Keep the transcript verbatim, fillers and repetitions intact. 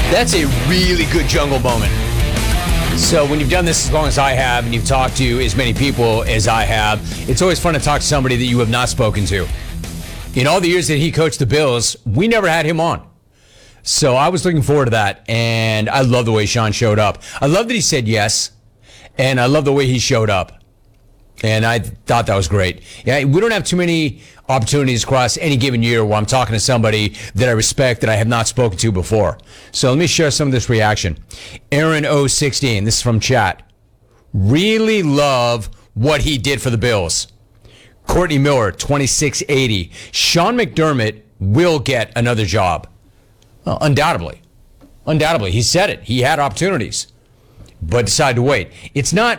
That's a really good jungle moment. So when you've done this as long as I have, and you've talked to as many people as I have, it's always fun to talk to somebody that you have not spoken to. In all the years that he coached the Bills, we never had him on. So I was looking forward to that, and I love the way Sean showed up. I love that he said yes, and I love the way he showed up. And I thought that was great. Yeah, we don't have too many opportunities across any given year where I'm talking to somebody that I respect that I have not spoken to before. So let me share some of this reaction. Aaron O sixteen, this is from chat. Really love what he did for the Bills. Courtney Miller, twenty-six eighty. Sean McDermott will get another job. Well, undoubtedly. Undoubtedly. He said it. He had opportunities, but decided to wait. It's not